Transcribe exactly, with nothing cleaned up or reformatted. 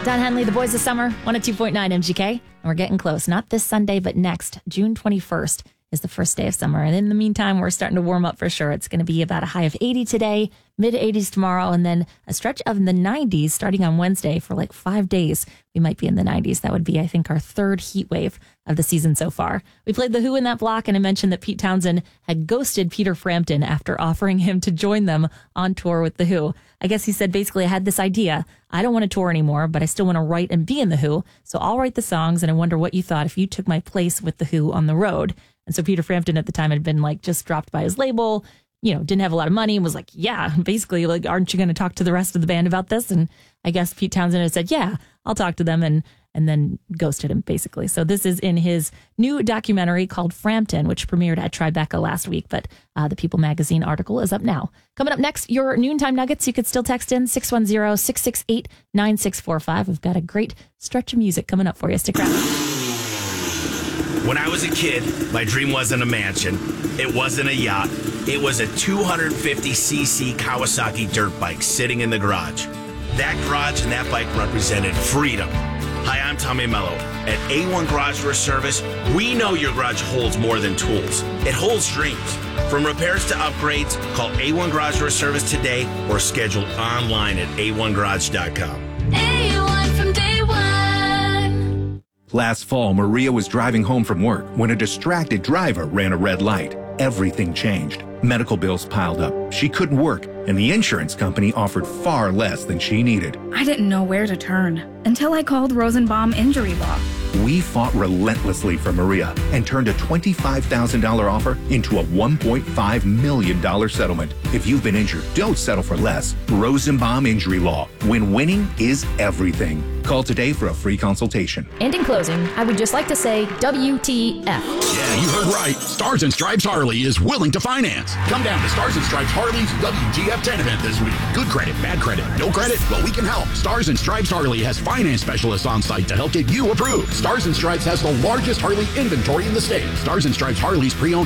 Don Henley, The Boys of Summer, one oh two point nine M G K. And we're getting close. Not this Sunday, but next, June twenty-first is the first day of summer. And in the meantime, we're starting to warm up for sure. It's going to be about a high of eighty today, mid eighties tomorrow, and then a stretch of the nineties starting on Wednesday for like five days. We might be in the nineties. That would be, I think, our third heat wave of the season so far. We played The Who in that block, and I mentioned that Pete Townsend had ghosted Peter Frampton after offering him to join them on tour with The Who. I guess he said, basically, I had this idea. I don't want to tour anymore, but I still want to write and be in The Who. So I'll write the songs, and I wonder what you thought if you took my place with The Who on the road. And so Peter Frampton at the time had been like just dropped by his label, you know, didn't have a lot of money and was like, yeah, basically, like, aren't you going to talk to the rest of the band about this? And I guess Pete Townsend had said, yeah, I'll talk to them, and and then ghosted him, basically. So this is in his new documentary called Frampton, which premiered at Tribeca last week. But uh, the People magazine article is up now. Coming up next, your noontime nuggets. You could still text in six one zero, six six eight, nine six four five. We've got a great stretch of music coming up for you. Stick around. When I was a kid, my dream wasn't a mansion. It wasn't a yacht. It was a two hundred fifty c c Kawasaki dirt bike sitting in the garage. That garage and that bike represented freedom. Hi, I'm Tommy Mello. At A one Garage Door Service, we know your garage holds more than tools. It holds dreams. From repairs to upgrades, call A one Garage Door Service today or schedule online at a one garage dot com. A one from day one. Last fall, Maria was driving home from work when a distracted driver ran a red light. Everything changed. Medical bills piled up. She couldn't work, and the insurance company offered far less than she needed. I didn't know where to turn until I called Rosenbaum Injury Law. We fought relentlessly for Maria and turned a twenty-five thousand dollars offer into a one point five million dollars settlement. If you've been injured, don't settle for less. Rosenbaum Injury Law. When winning is everything. Call today for a free consultation. And in closing, I would just like to say W T F. Yeah, you heard right. Stars and Stripes Harley is willing to finance. Come down to Stars and Stripes Harley's W T F ten event this week. Good credit, bad credit, no credit? Well, we can help. Stars and Stripes Harley has finance specialists on site to help get you approved. Stars and Stripes has the largest Harley inventory in the state. Stars and Stripes Harley's pre-owned